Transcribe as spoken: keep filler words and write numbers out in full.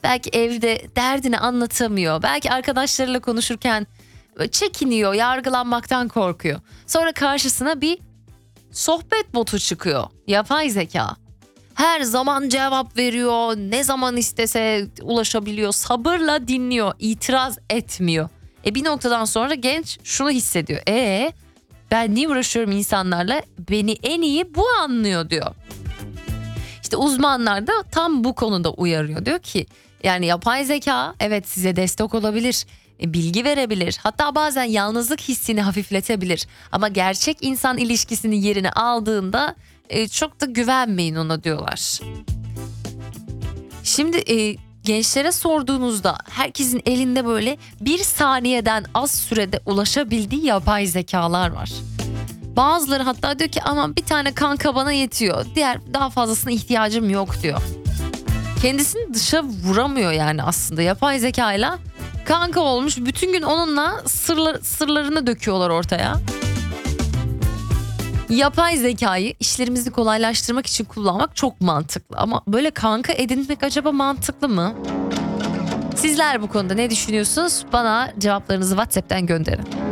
Belki evde derdini anlatamıyor. Belki arkadaşlarıyla konuşurken çekiniyor, yargılanmaktan korkuyor. Sonra karşısına bir sohbet botu çıkıyor. Yapay zeka. Her zaman cevap veriyor, ne zaman istese ulaşabiliyor, sabırla dinliyor, itiraz etmiyor. E bir noktadan sonra genç şunu hissediyor. E ben niye uğraşıyorum insanlarla? Beni en iyi bu anlıyor diyor. İşte uzmanlar da tam bu konuda uyarıyor. Diyor ki yani yapay zeka evet size destek olabilir, e, bilgi verebilir. Hatta bazen yalnızlık hissini hafifletebilir. Ama gerçek insan ilişkisinin yerini aldığında e, çok da güvenmeyin ona diyorlar. Şimdi e, gençlere sorduğunuzda herkesin elinde böyle bir saniyeden az sürede ulaşabildiği yapay zekalar var. Bazıları hatta diyor ki aman bir tane kanka bana yetiyor. Diğer daha fazlasına ihtiyacım yok diyor. Kendisini dışa vuramıyor yani aslında yapay zekayla kanka olmuş. Bütün gün onunla sırlar, sırlarını döküyorlar ortaya. Yapay zekayı işlerimizi kolaylaştırmak için kullanmak çok mantıklı. Ama böyle kanka edinmek acaba mantıklı mı? Sizler bu konuda ne düşünüyorsunuz? Bana cevaplarınızı WhatsApp'tan gönderin.